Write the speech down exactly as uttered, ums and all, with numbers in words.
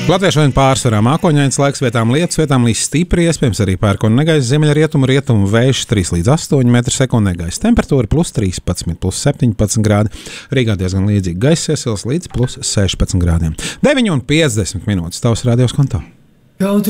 Latvijas šodien pārsvarā mākoņains laiks, vietām lietus, vietām līdz stipri, iespējams arī pērkona negaisa, ziemeļa rietumu, rietumu vējš trīs līdz astoņi metri sekundē, gaisa temperatūra plus trīspadsmit, plus septiņpadsmit grādi, Rīgā diezgan līdzīgi gaisa iesils līdz plus sešpadsmit grādiem. deviņi un piecdesmit minūtes tavs radios konto.